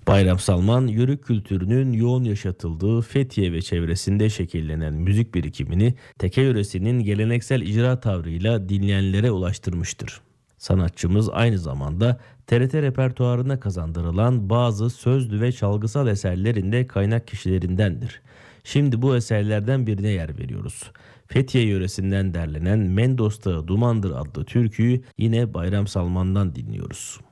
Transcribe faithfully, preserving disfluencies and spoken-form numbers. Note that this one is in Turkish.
Bayram Salman, Yörük kültürünün yoğun yaşatıldığı Fethiye ve çevresinde şekillenen müzik birikimini Teke yöresinin geleneksel icra tavrıyla dinleyenlere ulaştırmıştır. Sanatçımız aynı zamanda T R T repertuarına kazandırılan bazı sözlü ve çalgısal eserlerin de kaynak kişilerindendir. Şimdi bu eserlerden birine yer veriyoruz. Fethiye yöresinden derlenen Mendos Dağı Dumandır adlı türküyü yine Bayram Salman'dan dinliyoruz.